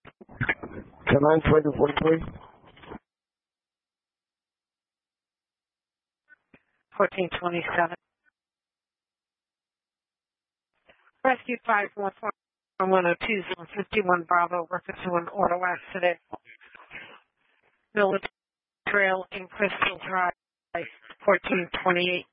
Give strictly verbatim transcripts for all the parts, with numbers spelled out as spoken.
ten nine twenty forty-three. fourteen twenty-seven. Rescue five one four one oh two zero fifty-one Bravo, reference to an auto accident. Military Trail in Crystal Drive, fourteen twenty-eight.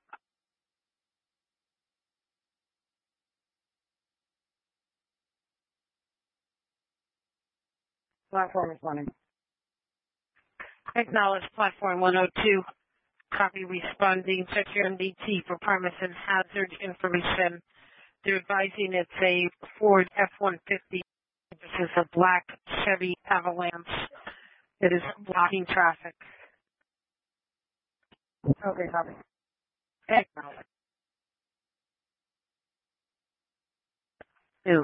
Platform is running. Acknowledge platform one oh two. Copy responding. Check your M D T for premise and hazard information. They're advising it's a Ford F one fifty. This is a black Chevy Avalanche. It is blocking traffic. Okay, copy. Acknowledge. Two.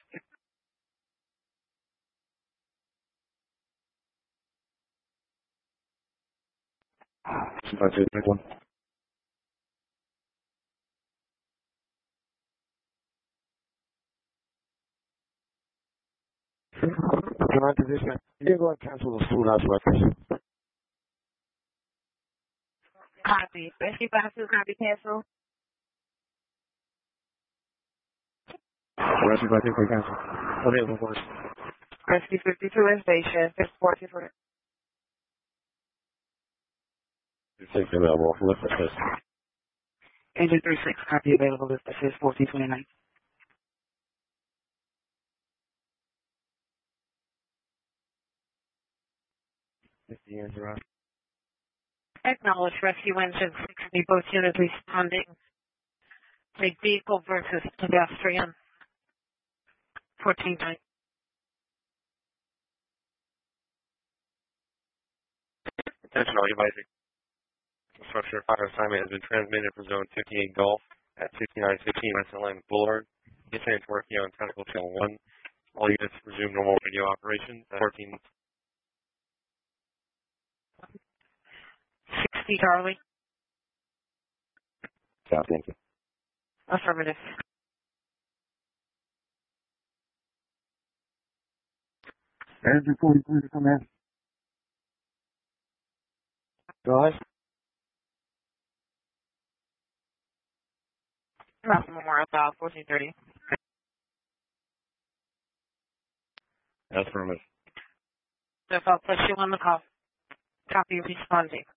That's it, big one. ten nine position. You can go and cancel the food house records. Copy. Rescue five two, copy cancel. Rescue five two, cancel. What is it? Rescue fifty-two in station. fourteen twenty. Six available. Lift assist. Engine three six, copy available. Lift assist fourteen twenty-nine. fifty years around. Acknowledge rescue engine sixty, both units responding. Take vehicle versus pedestrian. fourteen nine. Attention all devices. Construction fire assignment has been transmitted for zone fifty-eight Golf at sixty-nine fifteen West Atlantic Boulevard. Incident working on technical channel one. All units resume normal radio operations at fourteen. sixty Charlie. South, thank you. Affirmative. Engine forty-three to come in. Guys? Ralph Memorial South, fourteen thirty. Affirmative. So if I'll put you on the call. Copy responding.